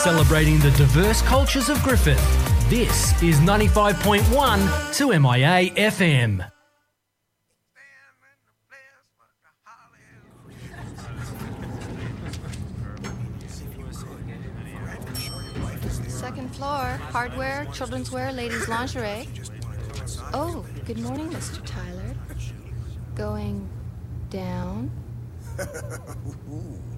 Celebrating the diverse cultures of Griffith. This is 95.1 2MIA FM. Second floor, hardware, children's wear, ladies' lingerie. Oh, good morning, Mr. Tyler. Going down?